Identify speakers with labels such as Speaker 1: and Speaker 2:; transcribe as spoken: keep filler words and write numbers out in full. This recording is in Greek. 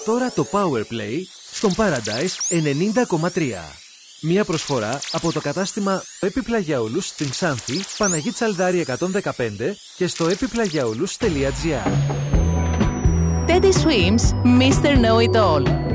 Speaker 1: Τώρα το Powerplay στον Paradise ενενήντα κόμμα τρία. Μία προσφορά από το κατάστημα Επιπλαγιαούλους στην Ξάνθη, Παναγή Τσαλδάρη εκατόν δεκαπέντε και στο επιπλαγιαούλους τελεία τζι άρ.
Speaker 2: Teddy Swims, μίστερ Know It All.